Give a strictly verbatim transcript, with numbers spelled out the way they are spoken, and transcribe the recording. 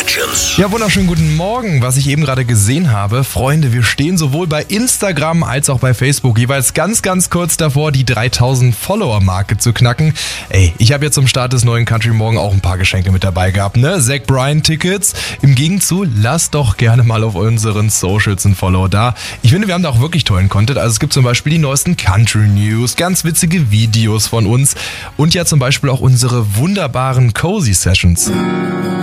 Legends. Ja, wunderschönen guten Morgen. Was ich eben gerade gesehen habe, Freunde, wir stehen sowohl bei Instagram als auch bei Facebook jeweils ganz, ganz kurz davor, die dreitausend Follower-Marke zu knacken. Ey, ich habe jetzt zum Start des neuen Country Morgen auch ein paar Geschenke mit dabei gehabt, ne? Zach Bryan-Tickets. Im Gegenzug, lasst doch gerne mal auf unseren Socials ein Follow da. Ich finde, wir haben da auch wirklich tollen Content. Also es gibt zum Beispiel die neuesten Country News, ganz witzige Videos von uns und ja zum Beispiel auch unsere wunderbaren Cozy Sessions.